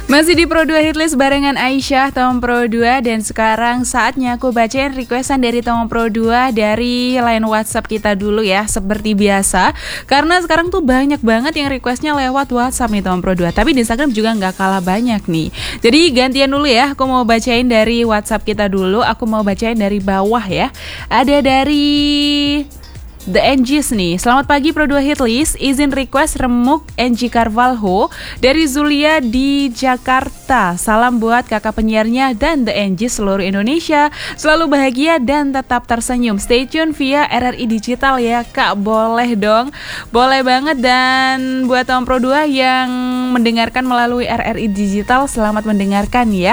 Masih di Pro 2 Hitlist barengan Aisyah, Tom Pro 2. Dan sekarang saatnya aku bacain requestan dari Tom Pro 2 dari line WhatsApp kita dulu ya, seperti biasa. Karena sekarang tuh banyak banget yang requestnya lewat WhatsApp nih Tom Pro 2. Tapi di Instagram juga gak kalah banyak nih. Jadi gantian dulu ya, aku mau bacain dari WhatsApp kita dulu. Aku mau bacain dari bawah ya. Ada dari The Engis nih. Selamat pagi Pro 2 Hitlist. Izin request remuk Angie Carvalho dari Zulia di Jakarta. Salam buat kakak penyiarnya dan The Engis seluruh Indonesia. Selalu bahagia dan tetap tersenyum. Stay tune via RRI Digital ya Kak. Boleh dong. Boleh banget. Dan buat Tom Pro 2 yang mendengarkan melalui RRI Digital, selamat mendengarkan ya.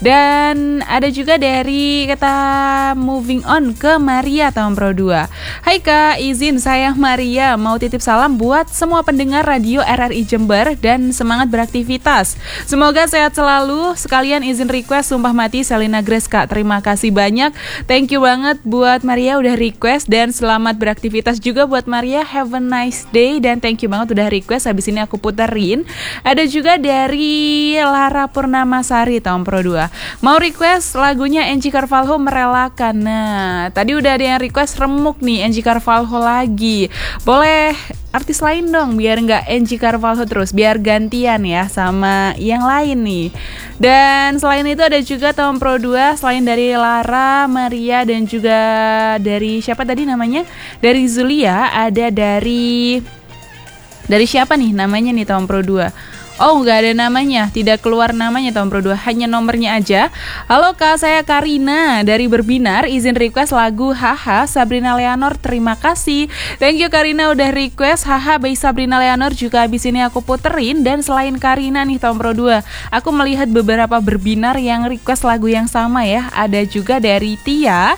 Dan ada juga dari kata moving on ke Maria Tom Pro 2. Hai Kak, izin saya Maria mau titip salam buat semua pendengar radio RRI Jember dan semangat beraktivitas. Semoga sehat selalu. Sekalian izin request Sumpah Mati Selena Grace Kak. Terima kasih banyak. Thank you banget buat Maria udah request dan selamat beraktivitas juga buat Maria. Have a nice day dan thank you banget udah request. Habis ini aku puterin. Ada juga dari Lara Purnamasari Tom Pro 2. Mau request lagunya Angie Carvalho Merelakan. Nah, tadi udah ada yang request remuk nih Angie Carvalho lagi. Boleh artis lain dong biar nggak Angie Carvalho terus, biar gantian ya sama yang lain nih. Dan selain itu ada juga Tom Pro 2 selain dari Lara, Maria dan juga dari siapa tadi namanya? Dari Zulia, ada dari siapa nih namanya nih Tom Pro 2? Oh, nggak ada namanya, tidak keluar namanya Tom Pro 2, hanya nomornya aja. Halo Kak, saya Karina dari Berbinar, izin request lagu Haha Sabrina Leonor, terima kasih. Thank you Karina udah request Haha by Sabrina Leonor, juga habis ini aku puterin. Dan selain Karina nih Tom Pro 2, aku melihat beberapa Berbinar yang request lagu yang sama ya. Ada juga dari Tia,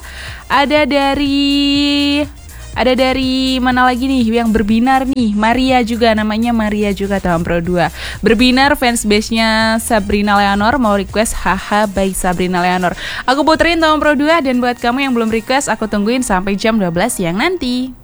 ada dari mana lagi nih yang Berbinar nih, Maria juga, namanya Maria juga Tom Pro 2. Berbinar fans base-nya Sabrina Leonor mau request Haha by Sabrina Leonor. Aku puterin Tom Pro 2 dan buat kamu yang belum request aku tungguin sampai jam 12 siang nanti.